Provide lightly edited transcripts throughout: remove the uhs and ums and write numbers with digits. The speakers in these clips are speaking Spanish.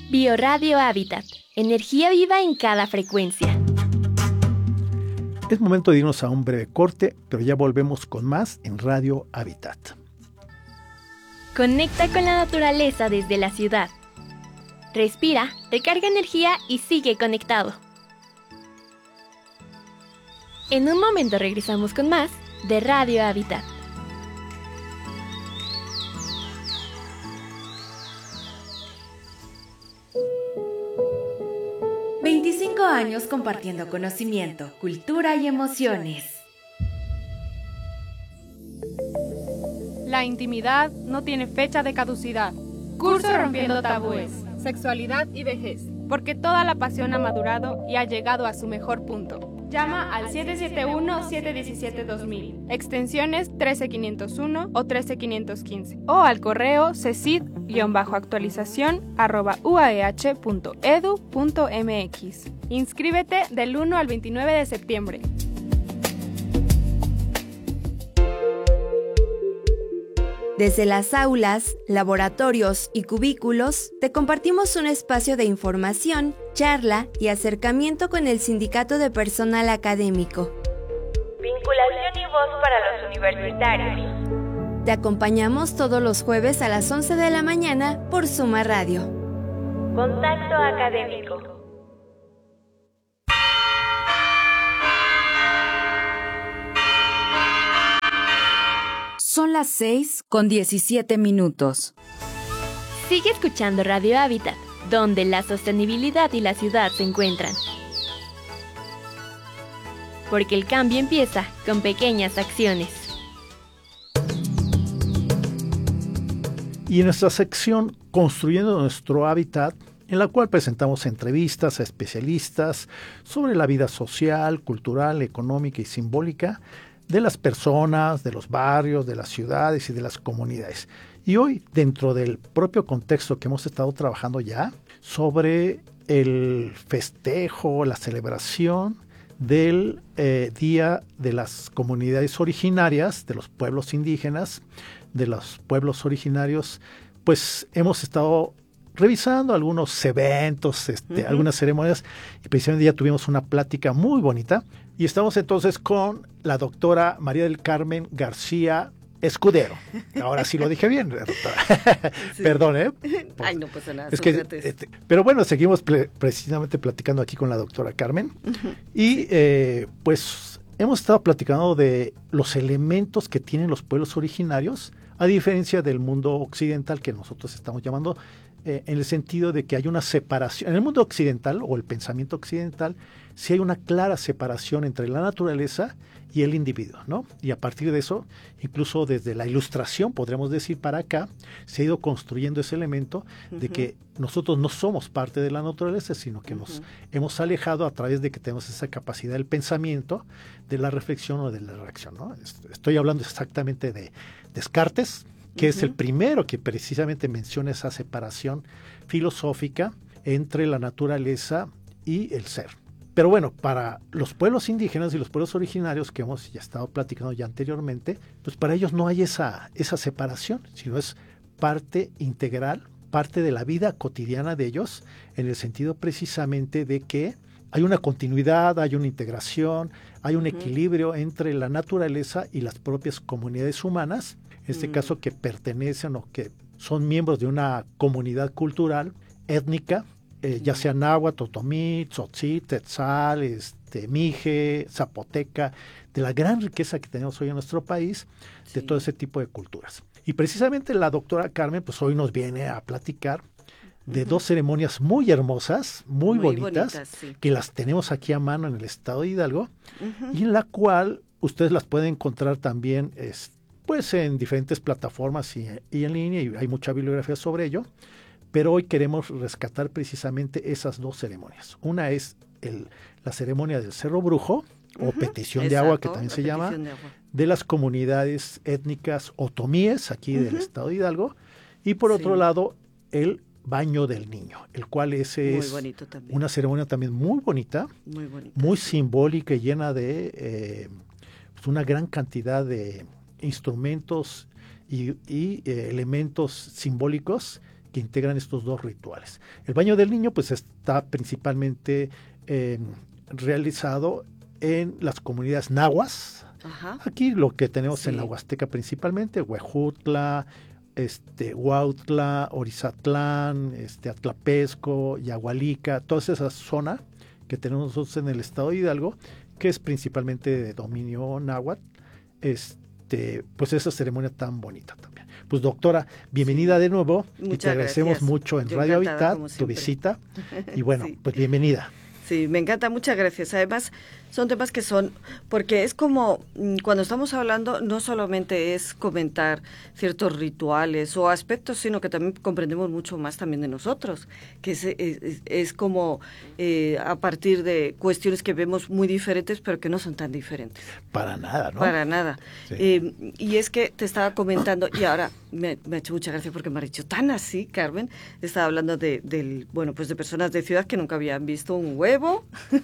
Bioradio Hábitat, energía viva en cada frecuencia. Es momento de irnos a un breve corte, pero ya volvemos con más en Radio Hábitat. Conecta con la naturaleza desde la ciudad. Respira, recarga energía y sigue conectado. En un momento regresamos con más de Radio Hábitat. 25 años compartiendo conocimiento, cultura y emociones. La intimidad no tiene fecha de caducidad. Curso Rompiendo Tabúes, Sexualidad y Vejez, porque toda la pasión ha madurado y ha llegado a su mejor punto. Llama al 771-717-2000, extensiones 13501 o 13515, o al correo cecid-actualización@uaeh.edu.mx. Inscríbete del 1 al 29 de septiembre. Desde las aulas, laboratorios y cubículos, te compartimos un espacio de información, charla y acercamiento con el Sindicato de Personal Académico. Vinculación y voz para los universitarios. Te acompañamos todos los jueves a las 11 de la mañana por Suma Radio. Contacto académico. Son las 6:17. Sigue escuchando Radio Hábitat, donde la sostenibilidad y la ciudad se encuentran. Porque el cambio empieza con pequeñas acciones. Y en nuestra sección Construyendo nuestro hábitat, en la cual presentamos entrevistas a especialistas sobre la vida social, cultural, económica y simbólica de las personas, de los barrios, de las ciudades y de las comunidades. Y hoy, dentro del propio contexto que hemos estado trabajando ya, sobre el festejo, la celebración del Día de las Comunidades Originarias, de los pueblos indígenas, de los pueblos originarios, pues hemos estado revisando algunos eventos, algunas ceremonias, y precisamente ya tuvimos una plática muy bonita. Y estamos entonces con la doctora María del Carmen García Escudero. Ahora sí lo dije bien, doctora. Sí. Perdón, ¿eh? Ay, no pasa nada. Es que, pero bueno, seguimos precisamente platicando aquí con la doctora Carmen. Y pues hemos estado platicando de los elementos que tienen los pueblos originarios, a diferencia del mundo occidental que nosotros estamos llamando, en el sentido de que hay una separación. En el mundo occidental o el pensamiento occidental, sí hay una clara separación entre la naturaleza y el individuo, ¿no? Y a partir de eso, incluso desde la Ilustración, podríamos decir, para acá, se ha ido construyendo ese elemento de que nosotros no somos parte de la naturaleza, sino que nos hemos alejado a través de que tenemos esa capacidad del pensamiento, de la reflexión o de la reacción, ¿no? Estoy hablando exactamente de Descartes, que es el primero que precisamente menciona esa separación filosófica entre la naturaleza y el ser. Pero bueno, para los pueblos indígenas y los pueblos originarios que hemos ya estado platicando ya anteriormente, pues para ellos no hay esa separación, sino es parte integral, parte de la vida cotidiana de ellos, en el sentido precisamente de que hay una continuidad, hay una integración, hay un equilibrio entre la naturaleza y las propias comunidades humanas, en este caso que pertenecen o que son miembros de una comunidad cultural, étnica, ya sea náhuatl, otomí, tzotzil, tetzal, mije, zapoteca, de la gran riqueza que tenemos hoy en nuestro país, de todo ese tipo de culturas. Y precisamente la doctora Carmen, pues hoy nos viene a platicar de dos ceremonias muy hermosas, muy bonitas, sí, que las tenemos aquí a mano en el estado de Hidalgo, y en la cual ustedes las pueden encontrar también pues en diferentes plataformas y en línea, y hay mucha bibliografía sobre ello, pero hoy queremos rescatar precisamente esas dos ceremonias. Una es la ceremonia del Cerro Brujo, o petición de agua, que también se llama, de las comunidades étnicas otomíes, aquí del estado de Hidalgo, y por otro lado, el Baño del Niño, el cual es una ceremonia también muy bonita, muy simbólica y llena de pues una gran cantidad de instrumentos y elementos simbólicos que integran estos dos rituales. El baño del niño pues está principalmente realizado en las comunidades nahuas. Ajá. Aquí lo que tenemos Sí. en la Huasteca principalmente, Huejutla, Huautla, Orizatlán, Atlapesco, Yagualica, toda esa zona que tenemos nosotros en el estado de Hidalgo, que es principalmente de dominio náhuatl, pues esa ceremonia tan bonita también. Pues doctora, bienvenida de nuevo y te Muchas agradecemos gracias. mucho en Yo Radio encantada, Habitat como tu siempre. visita y bueno, Sí. pues bienvenida. Sí, me encanta, muchas gracias. Además, son temas que son, porque es como, cuando estamos hablando, no solamente es comentar ciertos rituales o aspectos, sino que también comprendemos mucho más también de nosotros, que es como a partir de cuestiones que vemos muy diferentes, pero que no son tan diferentes. Para nada, ¿no? Para nada. Sí. Y es que te estaba comentando, y ahora me ha hecho mucha gracia porque me ha dicho tan así, Carmen, estaba hablando de personas de ciudad que nunca habían visto un huevo,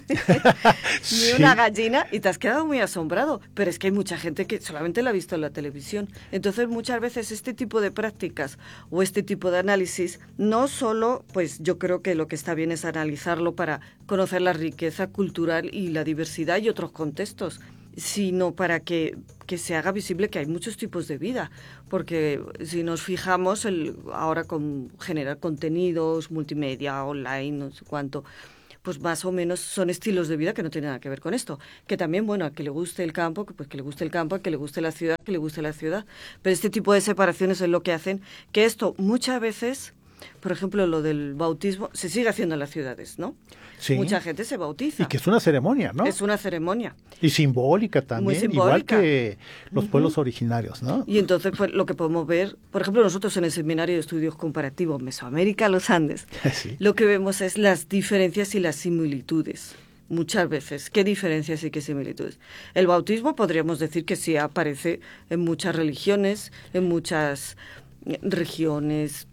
Sí. ni una gallina, y te has quedado muy asombrado. Pero es que hay mucha gente que solamente la ha visto en la televisión. Entonces, muchas veces este tipo de prácticas o este tipo de análisis, no solo, pues yo creo que lo que está bien es analizarlo para conocer la riqueza cultural y la diversidad y otros contextos, sino para que se haga visible que hay muchos tipos de vida, porque si nos fijamos ahora con generar contenidos multimedia, online, no sé cuánto, pues más o menos son estilos de vida que no tienen nada que ver con esto, que también, bueno, a que le guste el campo, que le guste el campo, a que le guste la ciudad, que le guste la ciudad, pero este tipo de separaciones es lo que hacen que esto muchas veces, por ejemplo, lo del bautismo, se sigue haciendo en las ciudades, ¿no? Sí. Mucha gente se bautiza. Y que es una ceremonia, ¿no? Es una ceremonia. Y simbólica también, Muy simbólica. igual que los pueblos originarios, ¿no? Y entonces, pues, lo que podemos ver, por ejemplo, nosotros en el Seminario de Estudios Comparativos Mesoamérica, los Andes, Sí. lo que vemos es las diferencias y las similitudes. Muchas veces. ¿Qué diferencias y qué similitudes? El bautismo podríamos decir que sí aparece en muchas religiones, en muchas regiones,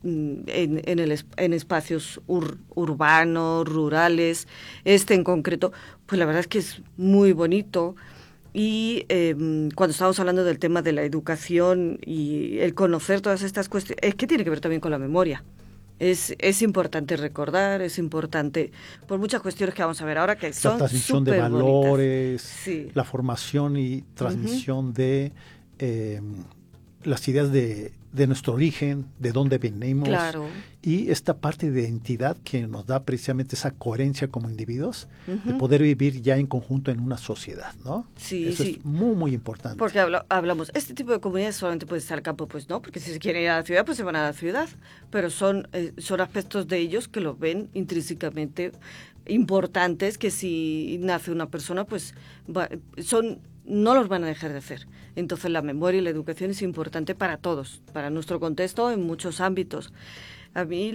en espacios urbanos, rurales. En concreto, pues la verdad es que es muy bonito. Y cuando estamos hablando del tema de la educación y el conocer todas estas cuestiones, es que tiene que ver también con la memoria. Es importante recordar, es importante por muchas cuestiones que vamos a ver ahora que son La transmisión de superbonitas. valores, Sí. la formación y transmisión de las ideas de nuestro origen, de dónde venimos, Claro. y esta parte de identidad que nos da precisamente esa coherencia como individuos, de poder vivir ya en conjunto en una sociedad, ¿no? Sí, Eso sí. es muy, muy importante. Porque hablamos, este tipo de comunidades solamente puede estar al campo, pues no, porque si se quieren ir a la ciudad, pues se van a la ciudad, pero son aspectos de ellos que los ven intrínsecamente importantes, que si nace una persona, pues no los van a dejar de hacer. Entonces la memoria y la educación es importante para todos, para nuestro contexto en muchos ámbitos. A mí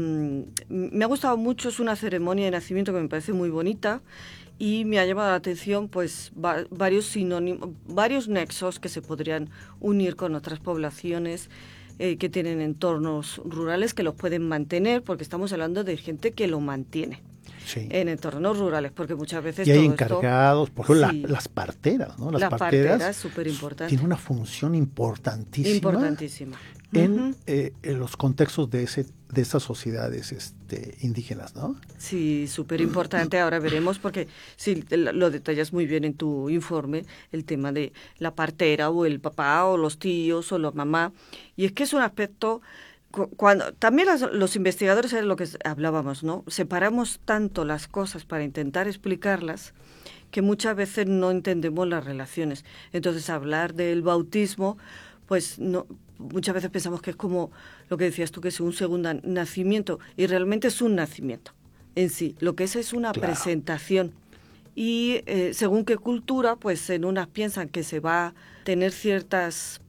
me ha gustado mucho, es una ceremonia de nacimiento que me parece muy bonita y me ha llamado la atención pues varios sinónimos, varios nexos que se podrían unir con otras poblaciones que tienen entornos rurales que los pueden mantener, porque estamos hablando de gente que lo mantiene. Sí. En entornos rurales, porque muchas veces Y hay todo encargados, por ejemplo, sí. las parteras, ¿no? Las parteras, súper importante. tienen una función importantísima, Importantísima. en los contextos de esas sociedades indígenas, ¿no? Sí, súper importante. Ahora veremos, porque sí, lo detallas muy bien en tu informe, el tema de la partera o el papá o los tíos o la mamá. Y es que es un aspecto... Cuando también los investigadores, es lo que hablábamos, ¿no? Separamos tanto las cosas para intentar explicarlas que muchas veces no entendemos las relaciones. Entonces, hablar del bautismo, pues no, muchas veces pensamos que es como lo que decías tú, que es un segundo nacimiento, y realmente es un nacimiento en sí. Lo que es una Claro. presentación. Y según qué cultura, pues en unas piensan que se va a tener ciertas...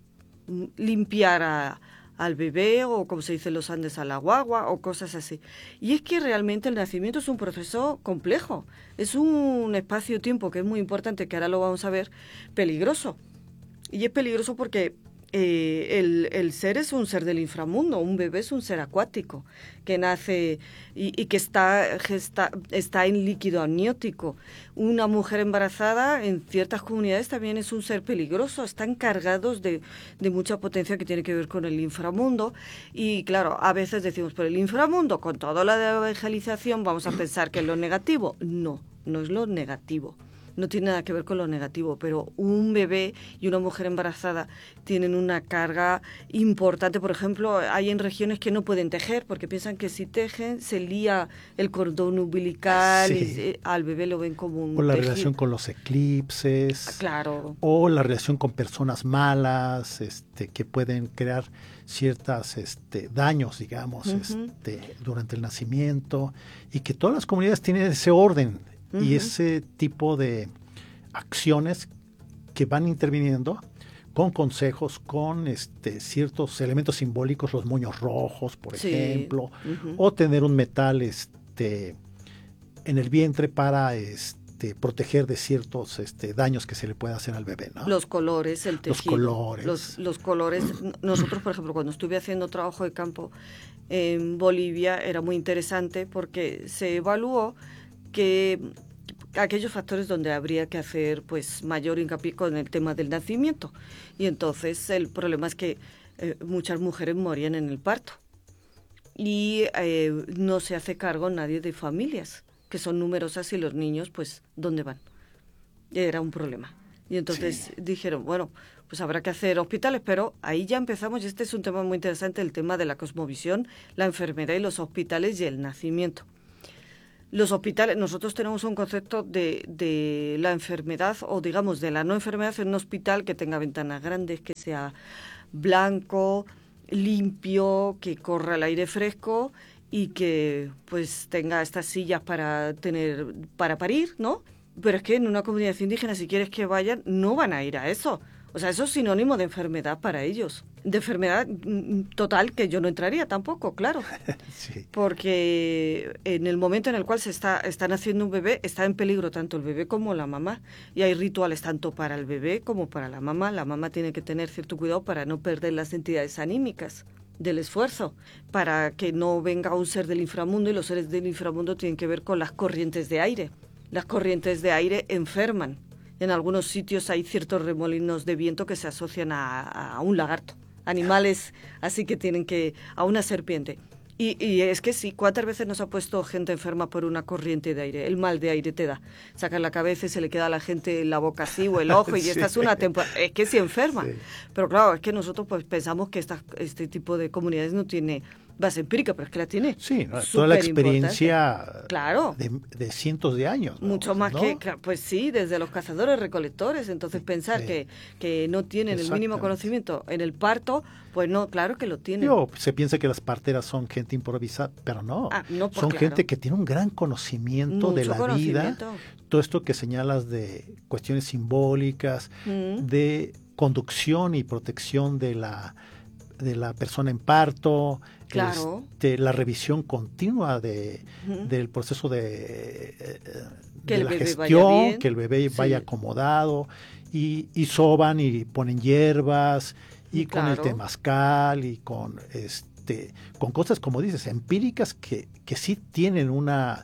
limpiar al bebé, o como se dice en los Andes, a la guagua, o cosas así. Y es que realmente el nacimiento es un proceso complejo, es un espacio-tiempo que es muy importante, que ahora lo vamos a ver, peligroso. Y es peligroso porque el ser es un ser del inframundo, un bebé es un ser acuático que nace y que está en líquido amniótico. Una mujer embarazada en ciertas comunidades también es un ser peligroso, están cargados de mucha potencia que tiene que ver con el inframundo. Y claro, a veces decimos, pero el inframundo, con toda la evangelización, vamos a pensar que es lo negativo. No, no es lo negativo. No tiene nada que ver con lo negativo, pero un bebé y una mujer embarazada tienen una carga importante. Por ejemplo, hay en regiones que no pueden tejer porque piensan que si tejen se lía el cordón umbilical y al bebé lo ven como un o la tejido. relación con los eclipses, Claro. o la relación con personas malas, que pueden crear ciertas daños, digamos, durante el nacimiento, y que todas las comunidades tienen ese orden y ese tipo de acciones que van interviniendo con consejos, con ciertos elementos simbólicos, los moños rojos, por ejemplo, o tener un metal en el vientre para proteger de ciertos daños que se le puede hacer al bebé, ¿no? Los colores, el tejido. Los colores. Los colores. Nosotros, por ejemplo, cuando estuve haciendo trabajo de campo en Bolivia, era muy interesante porque se evaluó que aquellos factores donde habría que hacer pues mayor hincapié con el tema del nacimiento. Y entonces el problema es que muchas mujeres morían en el parto y no se hace cargo nadie de familias que son numerosas y los niños pues ¿dónde van? Era un problema. Y entonces dijeron, bueno, pues habrá que hacer hospitales, pero ahí ya empezamos, y este es un tema muy interesante, el tema de la cosmovisión, la enfermedad y los hospitales y el nacimiento. Los hospitales, nosotros tenemos un concepto de la enfermedad, o digamos de la no enfermedad, en un hospital que tenga ventanas grandes, que sea blanco, limpio, que corra el aire fresco y que pues tenga estas sillas para parir, ¿no? Pero es que en una comunidad indígena, si quieres que vayan, no van a ir a eso. O sea, eso es sinónimo de enfermedad para ellos. De enfermedad total, que yo no entraría tampoco, claro. Sí. Porque en el momento en el cual está naciendo un bebé, está en peligro tanto el bebé como la mamá. Y hay rituales tanto para el bebé como para la mamá. La mamá tiene que tener cierto cuidado para no perder las entidades anímicas del esfuerzo, para que no venga un ser del inframundo, y los seres del inframundo tienen que ver con las corrientes de aire. Las corrientes de aire enferman. En algunos sitios hay ciertos remolinos de viento que se asocian a un lagarto, animales así que tienen a una serpiente. Y es que sí, ¿cuántas veces nos ha puesto gente enferma por una corriente de aire? El mal de aire te da. Sacan la cabeza y se le queda a la gente la boca así o el ojo y esta es una temporada. Es que sí enferma. Sí. Pero claro, es que nosotros pues pensamos que este tipo de comunidades no tiene base empírica, pero es que la tiene. Sí, ¿no? Toda la experiencia claro. de cientos de años. Mucho más, ¿no? Pues sí, desde los cazadores recolectores. Entonces pensar que no tienen el mínimo conocimiento en el parto, pues no, claro que lo tienen. Se piensa que las parteras son gente improvisada, pero no. No son gente que tiene un gran conocimiento de la vida. Todo esto que señalas de cuestiones simbólicas, de conducción y protección de la persona en parto, claro. La revisión continua del proceso de la gestión, que el bebé vaya acomodado, y soban y ponen hierbas, y claro. con el temazcal, y con cosas, como dices, empíricas que sí tienen una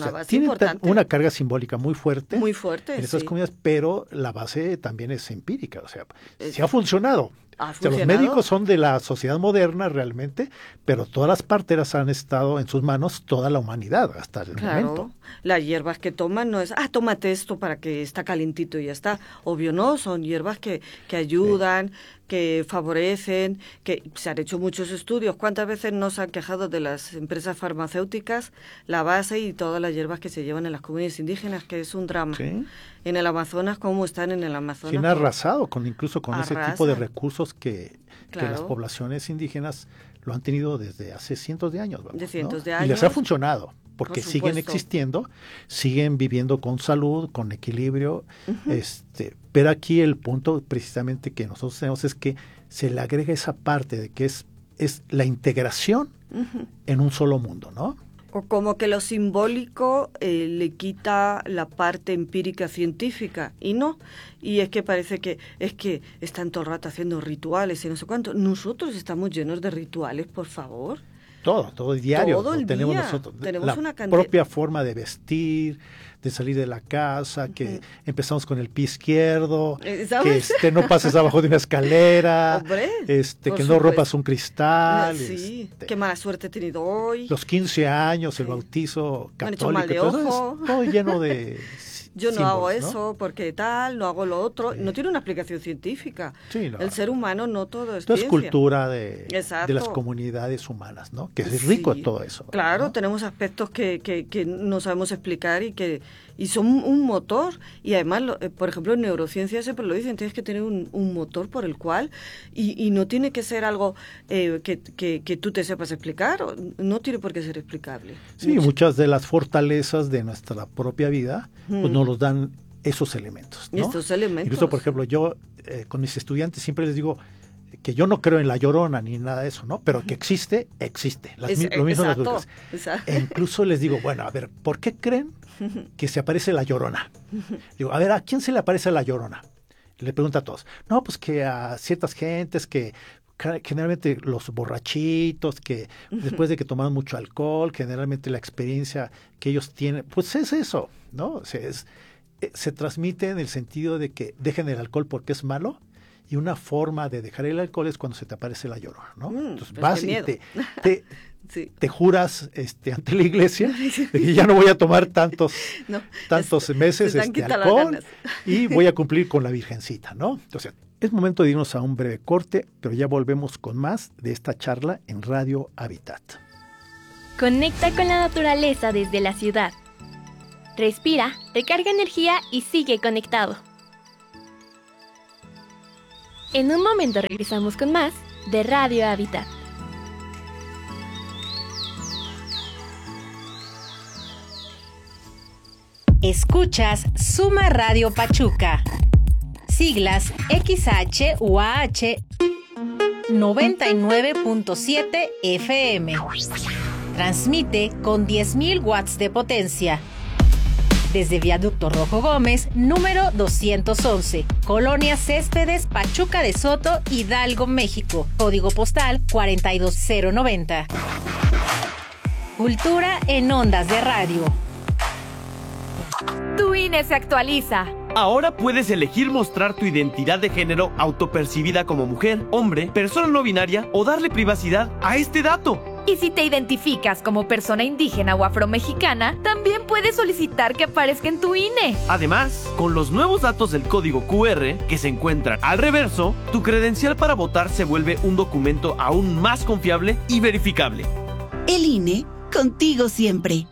carga simbólica muy fuerte en esas comunidades, pero la base también es empírica, o sea, sí ha funcionado. Los médicos son de la sociedad moderna realmente, pero todas las parteras han estado en sus manos toda la humanidad hasta el momento. Las hierbas que toman no es, tómate esto para que está calentito y ya está. Obvio no, son hierbas que ayudan, que favorecen, que se han hecho muchos estudios. ¿Cuántas veces nos han quejado de las empresas farmacéuticas, la base y todas las hierbas que se llevan en las comunidades indígenas, que es un drama? Sí. En el Amazonas, ¿cómo están en el Amazonas? Sí, han arrasado incluso con ese tipo de recursos que claro. las poblaciones indígenas lo han tenido desde hace cientos de años. De cientos de años. Y les ha funcionado, porque siguen existiendo, siguen viviendo con salud, con equilibrio. Pero aquí el punto precisamente que nosotros tenemos es que se le agrega esa parte de que es la integración en un solo mundo, ¿no? O como que lo simbólico le quita la parte empírica científica, y no. Y es que parece que están todo el rato haciendo rituales y no sé cuánto. Nosotros estamos llenos de rituales, por favor. Todo el diario. Todo el tenemos día. nosotros. Tenemos la una cantidad. propia forma de vestir, de salir de la casa, que empezamos con el pie izquierdo, ¿Sabes? que no pases abajo de una escalera, Hombre, que por no supuesto. rompas un cristal. Sí, qué mala suerte he tenido hoy. Los 15 años, el Sí. bautizo Me han hecho católico, mal de todo eso ojo. es todo lleno de Yo no símbolos, hago ¿no? eso porque tal, no hago lo otro. Sí. No tiene una explicación científica. Sí, no. El ser humano no todo es Esto es ciencia. cultura de Exacto. las comunidades humanas, ¿no? Que es rico Sí, todo eso. Claro, ¿no? tenemos aspectos que no sabemos explicar y son un motor. Y además, por ejemplo, en neurociencia siempre lo dicen, tienes que tener un motor por el cual, y no tiene que ser algo que tú te sepas explicar, no tiene por qué ser explicable. Sí, muchas de las fortalezas de nuestra propia vida pues nos los dan esos elementos, ¿no? Estos elementos. Incluso, por ejemplo, yo con mis estudiantes siempre les digo que yo no creo en la Llorona ni nada de eso, ¿no? Pero que existe, existe. Lo mismo las brujas. Exacto. E incluso les digo, bueno, a ver, ¿por qué creen que se aparece la Llorona? Digo, a ver, ¿a quién se le aparece la Llorona? Le pregunto a todos. No, pues que a ciertas gentes que generalmente los borrachitos, que después de que toman mucho alcohol, generalmente la experiencia que ellos tienen, pues es eso, ¿no? O sea, se transmite en el sentido de que dejen el alcohol porque es malo, y una forma de dejar el alcohol es cuando se te aparece la Llorona, ¿no? Entonces pues vas qué y miedo. Sí. te juras ante la iglesia de que ya no voy a tomar tantos meses se te han quitado las alcohol ganas. y voy a cumplir con la Virgencita, ¿no? Entonces, es momento de irnos a un breve corte, pero ya volvemos con más de esta charla en Radio Habitat. Conecta con la naturaleza desde la ciudad. Respira, recarga energía y sigue conectado. En un momento regresamos con más de Radio Habitat. Escuchas Suma Radio Pachuca. Siglas XHUAH 99.7 FM. Transmite con 10.000 watts de potencia. Desde Viaducto Rojo Gómez, número 211, Colonia Céspedes, Pachuca de Soto, Hidalgo, México. Código postal 42090. Cultura en ondas de radio. Tu INE se actualiza. Ahora puedes elegir mostrar tu identidad de género autopercibida como mujer, hombre, persona no binaria o darle privacidad a este dato. Y si te identificas como persona indígena o afromexicana, también puedes solicitar que aparezca en tu INE. Además, con los nuevos datos del código QR que se encuentran al reverso, tu credencial para votar se vuelve un documento aún más confiable y verificable. El INE, contigo siempre.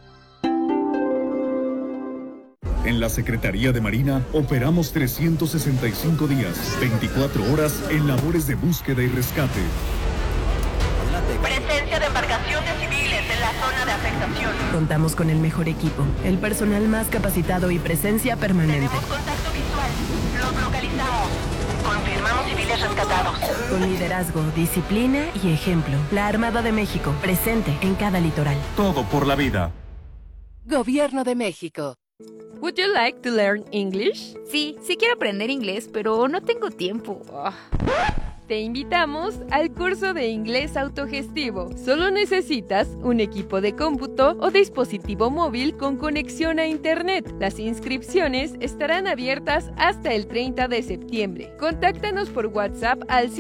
En la Secretaría de Marina operamos 365 días, 24 horas en labores de búsqueda y rescate. Presencia de embarcaciones civiles en la zona de afectación. Contamos con el mejor equipo, el personal más capacitado y presencia permanente. Tenemos contacto visual. Los localizamos. Confirmamos civiles rescatados. Con liderazgo, disciplina y ejemplo. La Armada de México, presente en cada litoral. Todo por la vida. Gobierno de México. Would you like to learn English? Sí quiero aprender inglés, pero no tengo tiempo. Te invitamos al curso de inglés autogestivo. Solo necesitas un equipo de cómputo o dispositivo móvil con conexión a Internet. Las inscripciones estarán abiertas hasta el 30 de septiembre. Contáctanos por WhatsApp al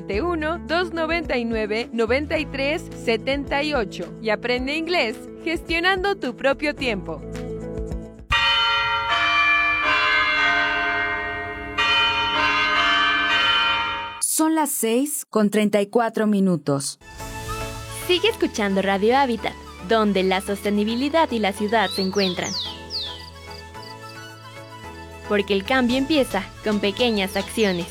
771-299-9378 y aprende inglés gestionando tu propio tiempo. Son las 6:34. Sigue escuchando Radio Habitat, donde la sostenibilidad y la ciudad se encuentran. Porque el cambio empieza con pequeñas acciones.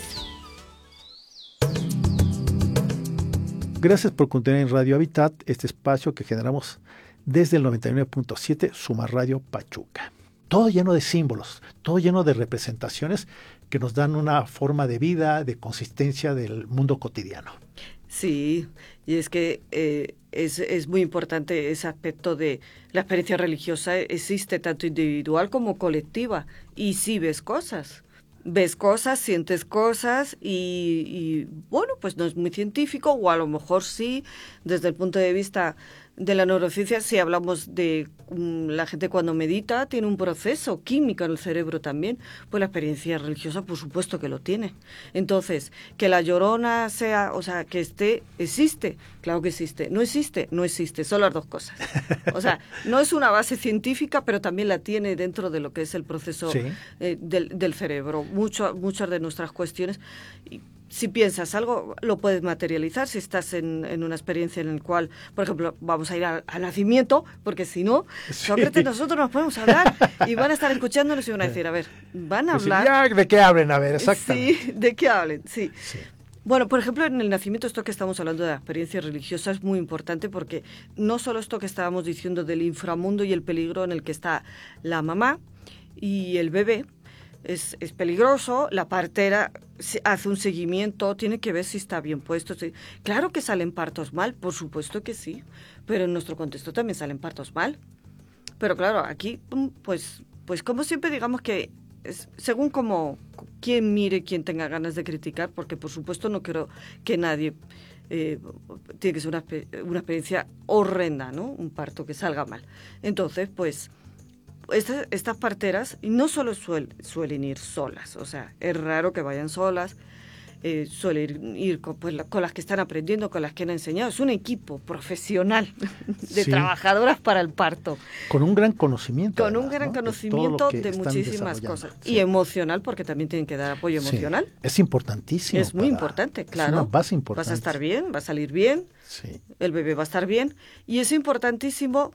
Gracias por continuar en Radio Habitat, este espacio que generamos desde el 99.7 Suma Radio Pachuca. Todo lleno de símbolos, todo lleno de representaciones que nos dan una forma de vida, de consistencia del mundo cotidiano. Sí, y es que es muy importante ese aspecto de la experiencia religiosa. Existe tanto individual como colectiva, y sí ves cosas, sientes cosas y bueno, pues no es muy científico, o a lo mejor sí, desde el punto de vista de la neurociencia, si hablamos de la gente cuando medita, tiene un proceso químico en el cerebro también, pues la experiencia religiosa por supuesto que lo tiene. Entonces, que la Llorona sea, o sea, que existe, claro que existe, no existe, son las dos cosas. O sea, no es una base científica, pero también la tiene dentro de lo que es el proceso del cerebro. Muchas de nuestras cuestiones... Si piensas algo, lo puedes materializar. Si estás en una experiencia en la cual, por ejemplo, vamos a ir al nacimiento, porque si no, Sócrates, nosotros nos podemos hablar y van a estar escuchándonos y van a decir, a ver, van a hablar... ¿De qué hablen? A ver, exactamente. Sí, ¿de qué hablen? Sí. Bueno, por ejemplo, en el nacimiento, esto que estamos hablando de la experiencia religiosa es muy importante, porque no solo esto que estábamos diciendo del inframundo y el peligro en el que está la mamá y el bebé, es peligroso, la partera hace un seguimiento, tiene que ver si está bien puesto. Claro que salen partos mal, por supuesto que sí, pero en nuestro contexto también salen partos mal. Pero claro, aquí, pues como siempre, digamos que según como quien mire, quien tenga ganas de criticar, porque por supuesto no quiero que nadie... tiene que ser una experiencia horrenda, ¿no? Un parto que salga mal. Entonces, pues... Estas parteras no solo suelen ir solas, o sea, es raro que vayan solas, suelen ir con las que están aprendiendo, con las que han enseñado. Es un equipo profesional de trabajadoras para el parto. Con un gran conocimiento. Con un gran conocimiento de muchísimas cosas. Sí. Y emocional, porque también tienen que dar apoyo emocional. Es importantísimo. Es muy importante, claro. Es una base importante. Vas a estar bien, va a salir bien, el bebé va a estar bien. Y es importantísimo...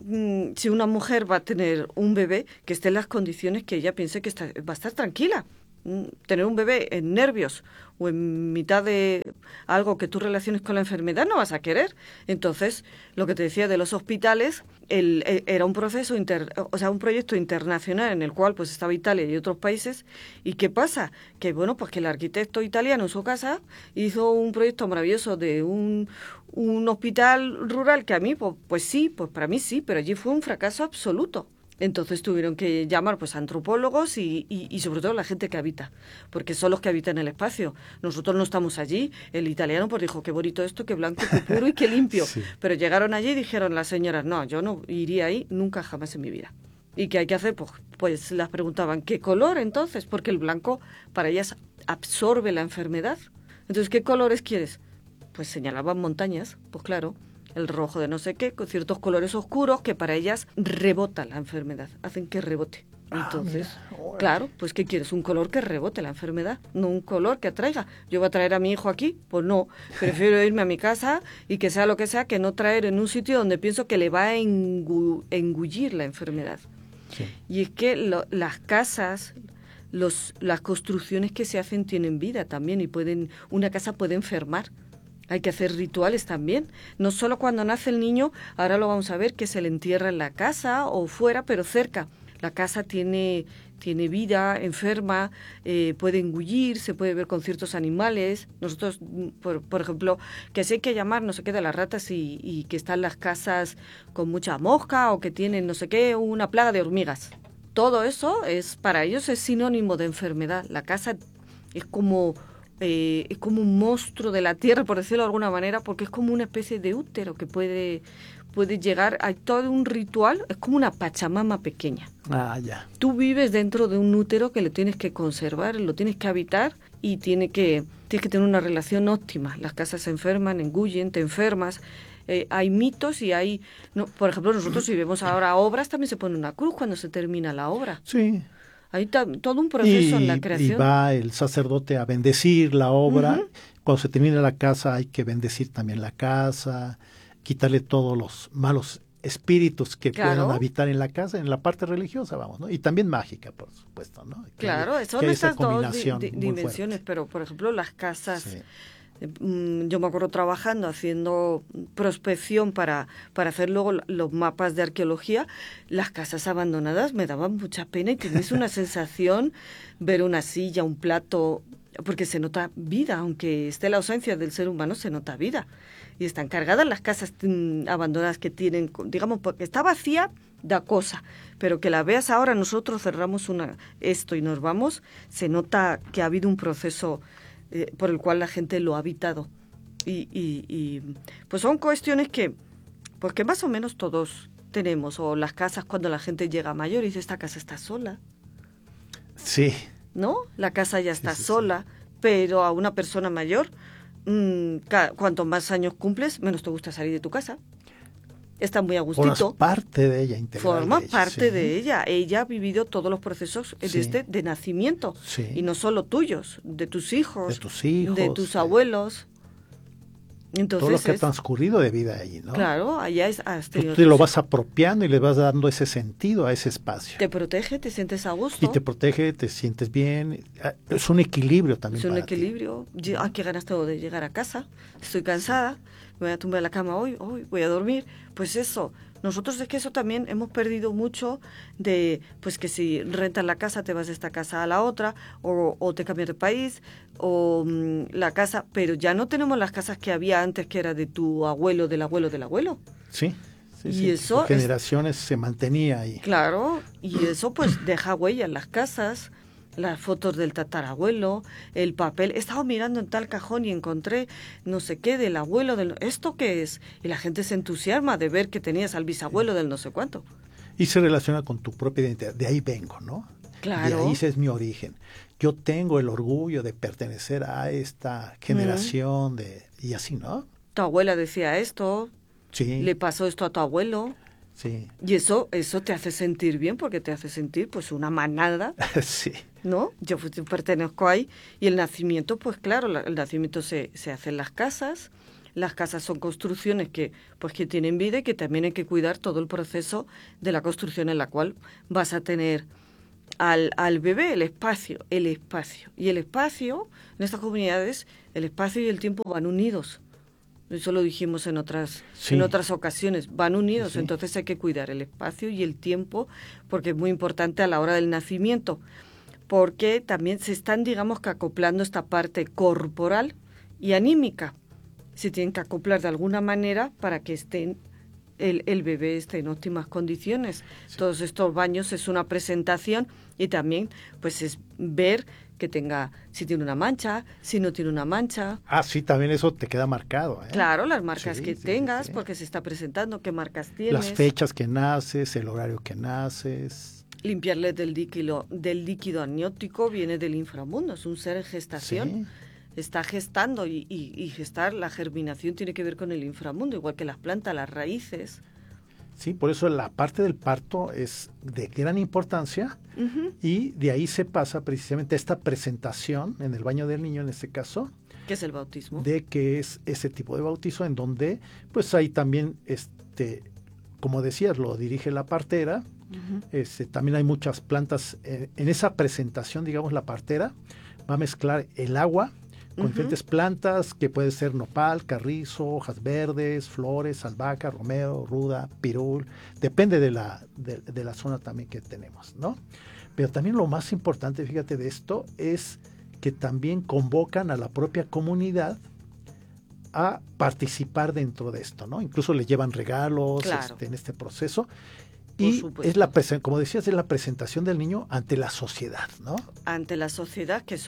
si una mujer va a tener un bebé, que esté en las condiciones que ella piense que va a estar tranquila. Tener un bebé en nervios o en mitad de algo que tú relaciones con la enfermedad no vas a querer. Entonces, lo que te decía de los hospitales, era un proceso, un proyecto internacional en el cual pues estaba Italia y otros países. ¿Y qué pasa? Que bueno, pues que el arquitecto italiano en su casa hizo un proyecto maravilloso de un hospital rural que a mí, pues sí, pues para mí sí, pero allí fue un fracaso absoluto. Entonces tuvieron que llamar pues a antropólogos y sobre todo la gente que habita, porque son los que habitan el espacio. Nosotros no estamos allí. El italiano pues dijo, qué bonito esto, qué blanco, qué puro y qué limpio. Sí. Pero llegaron allí y dijeron las señoras, no, yo no iría ahí nunca jamás en mi vida. ¿Y qué hay que hacer? Pues las preguntaban, ¿qué color entonces? Porque el blanco para ellas absorbe la enfermedad. Entonces, ¿qué colores quieres? Pues señalaban montañas, pues claro. El rojo de no sé qué, con ciertos colores oscuros que para ellas rebota la enfermedad, hacen que rebote. Entonces, claro, pues ¿qué quieres? Un color que rebote la enfermedad, no un color que atraiga. ¿Yo voy a traer a mi hijo aquí? Pues no, prefiero irme a mi casa y que sea lo que sea, que no traer en un sitio donde pienso que le va a engullir la enfermedad. Sí. Y es que las casas, las construcciones que se hacen tienen vida también y una casa puede enfermar. Hay que hacer rituales también, no solo cuando nace el niño, ahora lo vamos a ver, que se le entierra en la casa o fuera, pero cerca. La casa tiene vida, enferma, puede engullir, se puede ver con ciertos animales. Nosotros, por ejemplo, que si hay que llamar no sé qué de las ratas y que están las casas con mucha mosca o que tienen no sé qué, una plaga de hormigas. Todo eso para ellos es sinónimo de enfermedad. La casa es como un monstruo de la tierra, por decirlo de alguna manera, porque es como una especie de útero que puede llegar. Hay todo un ritual, es como una pachamama pequeña. Ya. Tú vives dentro de un útero que lo tienes que conservar, lo tienes que habitar y tienes que tener una relación óptima. Las casas se enferman, engullen, te enfermas. Hay mitos y hay... por ejemplo, nosotros si vemos ahora obras, también se pone una cruz cuando se termina la obra. Sí. Hay todo un proceso en la creación. Y va el sacerdote a bendecir la obra. Uh-huh. Cuando se termina la casa hay que bendecir también la casa, quitarle todos los malos espíritus que puedan habitar en la casa, en la parte religiosa, vamos, ¿no? Y también mágica, por supuesto, ¿no? Claro, son estas dos dimensiones, pero por ejemplo las casas... Sí. Yo me acuerdo trabajando, haciendo prospección para hacer luego los mapas de arqueología. Las casas abandonadas me daban mucha pena y tenías una sensación, ver una silla, un plato porque se nota vida, aunque esté la ausencia del ser humano, se nota vida. Y están cargadas las casas abandonadas que tienen, digamos, porque está vacía, da cosa, pero que la veas ahora, nosotros cerramos esto y nos vamos, se nota que ha habido un proceso por el cual la gente lo ha habitado. Y pues son cuestiones que más o menos todos tenemos, o las casas cuando la gente llega mayor y dice, esta casa está sola. Sí. ¿No? La casa ya está sola, pero a una persona mayor, cuanto más años cumples, menos te gusta salir de tu casa. Está muy a gustito. Formas parte de ella, integral. Forma parte de ella. Ella ha vivido todos los procesos de nacimiento. Sí. Y no solo tuyos, de tus hijos. De tus abuelos. Entonces, todo lo que ha transcurrido de vida allí, ¿no? Claro, allá tú te lo vas apropiando y le vas dando ese sentido a ese espacio. Te protege, te sientes a gusto. Y te protege, te sientes bien. Es un equilibrio también. Es un equilibrio. Qué ganas tengo de llegar a casa. Estoy cansada. Me voy a tumbar en la cama hoy voy a dormir. Pues eso. Nosotros es que eso también hemos perdido mucho de, pues que si rentas la casa te vas de esta casa a la otra o te cambias de país o la casa, pero ya no tenemos las casas que había antes que era de tu abuelo, del abuelo, del abuelo. Sí. Y eso por generaciones se mantenía ahí. Claro, y eso pues deja huella en las casas. Las fotos del tatarabuelo, el papel. He estado mirando en tal cajón y encontré no sé qué del abuelo. ¿Esto qué es? Y la gente se entusiasma de ver que tenías al bisabuelo del no sé cuánto. Y se relaciona con tu propia identidad. De ahí vengo, ¿no? Claro. De ahí ese es mi origen. Yo tengo el orgullo de pertenecer a esta generación y así, ¿no? Tu abuela decía esto. Sí. Le pasó esto a tu abuelo. Sí. Y eso te hace sentir bien porque te hace sentir pues una manada. Sí. ¿No? Yo pertenezco ahí. Y el nacimiento, pues claro, el nacimiento se hace en las casas. Las casas son construcciones que tienen vida y que también hay que cuidar todo el proceso de la construcción en la cual vas a tener al bebé, el espacio. Y el espacio, en estas comunidades, el espacio y el tiempo van unidos. Eso lo dijimos en otras ocasiones, van unidos, sí. Entonces hay que cuidar el espacio y el tiempo, porque es muy importante a la hora del nacimiento, porque también se están, digamos, que acoplando esta parte corporal y anímica. Se tienen que acoplar de alguna manera para que el bebé esté en óptimas condiciones. Sí. Todos estos baños es una presentación y también pues es ver que tenga, si tiene una mancha, si no tiene una mancha. Ah, sí, también eso te queda marcado, ¿eh? Claro, las marcas que tengas, porque se está presentando, qué marcas tienes. Las fechas que naces, el horario que naces. Limpiarle del líquido amniótico viene del inframundo, es un ser en gestación. Sí. Está gestando y gestar, la germinación tiene que ver con el inframundo, igual que las plantas, las raíces. Sí, por eso la parte del parto es de gran importancia y de ahí se pasa precisamente a esta presentación en el baño del niño en este caso. ¿Qué es el bautismo? De que es ese tipo de bautizo en donde pues hay también, como decías, lo dirige la partera. También hay muchas plantas. En esa presentación, digamos, la partera va a mezclar el agua con diferentes plantas que puede ser nopal, carrizo, hojas verdes, flores, albahaca, romero, ruda, pirul, depende de la zona también que tenemos, ¿no? Pero también lo más importante, fíjate, de esto es que también convocan a la propia comunidad a participar dentro de esto, ¿no? Incluso le llevan regalos, claro, en este proceso. Y es como decías, es la presentación del niño ante la sociedad, ¿no? Ante la sociedad, que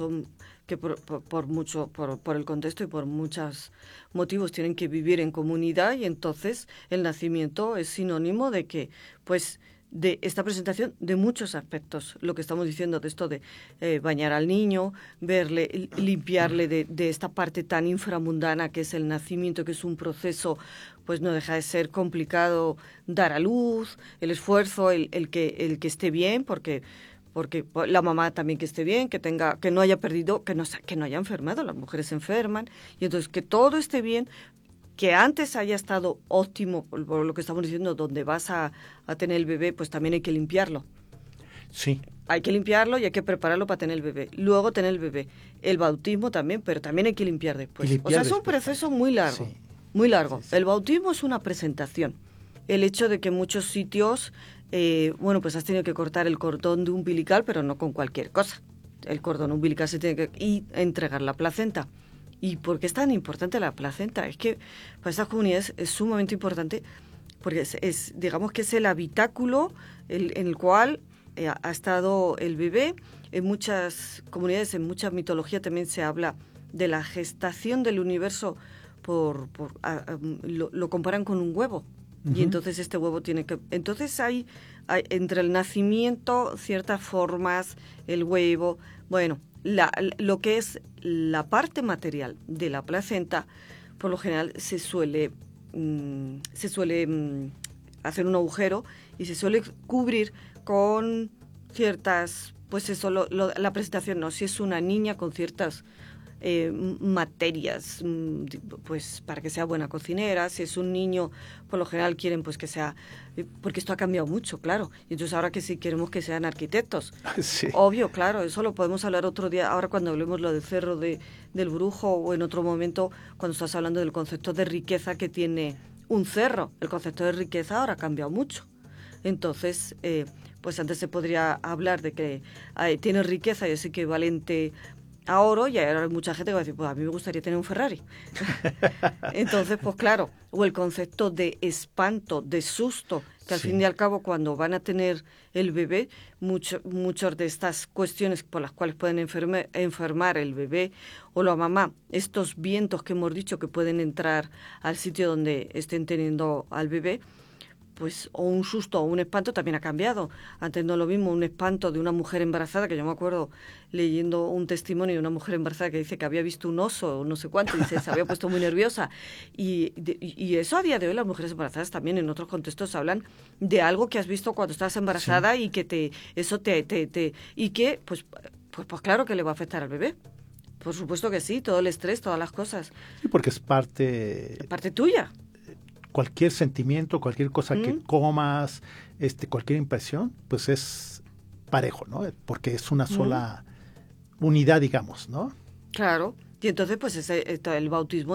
por el contexto y por muchos motivos tienen que vivir en comunidad, y entonces el nacimiento es sinónimo de que, pues, de esta presentación de muchos aspectos, lo que estamos diciendo de esto de bañar al niño, verle, limpiarle de esta parte tan inframundana que es el nacimiento, que es un proceso, pues no deja de ser complicado, dar a luz, el esfuerzo, el que esté bien, porque la mamá también que esté bien, que no haya perdido, que no haya enfermado, las mujeres se enferman, y entonces que todo esté bien, que antes haya estado óptimo, por lo que estamos diciendo, donde vas a tener el bebé, pues también hay que limpiarlo. Sí. Hay que limpiarlo y hay que prepararlo para tener el bebé. Luego tener el bebé. El bautismo también, pero también hay que limpiar después. O sea, es un proceso muy largo, sí, muy largo. Sí, sí. El bautismo es una presentación. El hecho de que muchos sitios, pues has tenido que cortar el cordón umbilical, pero no con cualquier cosa. el cordón umbilical se tiene que y entregar la placenta. ¿Y por qué es tan importante la placenta? Es que para estas comunidades es sumamente importante porque digamos que es el habitáculo en el cual ha estado el bebé. En muchas comunidades, en mucha mitología también se habla de la gestación del universo, lo comparan con un huevo. Uh-huh. Y entonces este huevo tiene que... Entonces hay entre el nacimiento, ciertas formas, el huevo... Bueno, lo que es la parte material de la placenta, por lo general se suele hacer un agujero y se suele cubrir con ciertas... Pues eso, la presentación, ¿no? Si es una niña con ciertas materias, pues para que sea buena cocinera. Si es un niño, por lo general quieren pues que sea... Porque esto ha cambiado mucho, claro. Y entonces ahora que sí queremos que sean arquitectos. Sí. Obvio, claro, eso lo podemos hablar otro día. Ahora cuando hablemos lo del cerro del Brujo o en otro momento cuando estás hablando del concepto de riqueza que tiene un cerro. El concepto de riqueza ahora ha cambiado mucho. Entonces... pues antes se podría hablar de que tiene riqueza y es equivalente a oro, y ahora hay mucha gente que va a decir, pues a mí me gustaría tener un Ferrari. Entonces, pues claro, o el concepto de espanto, de susto, que al fin y al cabo cuando van a tener el bebé, muchas de estas cuestiones por las cuales pueden enfermar el bebé o la mamá, estos vientos que hemos dicho que pueden entrar al sitio donde estén teniendo al bebé, pues o un susto o un espanto también ha cambiado. Antes no es lo mismo un espanto de una mujer embarazada, que yo me acuerdo leyendo un testimonio de una mujer embarazada que dice que había visto un oso o no sé cuánto, y se había puesto muy nerviosa. Y eso a día de hoy las mujeres embarazadas también en otros contextos hablan de algo que has visto cuando estás embarazada, sí. Y que y que pues claro que le va a afectar al bebé. Por supuesto que sí, todo el estrés, todas las cosas. Sí, porque es parte tuya. Cualquier sentimiento, cualquier cosa que comas, cualquier impresión, pues es parejo, ¿no? Porque es una sola unidad, digamos, ¿no? Claro. Y entonces, pues el bautismo